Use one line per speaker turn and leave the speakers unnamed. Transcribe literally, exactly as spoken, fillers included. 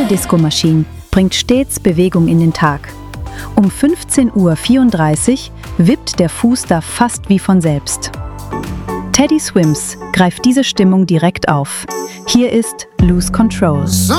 Disco Machine bringt stets Bewegung in den Tag. Um fünfzehn Uhr vierunddreißig wippt der Fuß da fast wie von selbst. Teddy Swims greift diese Stimmung direkt auf. Hier ist Lose Control.
So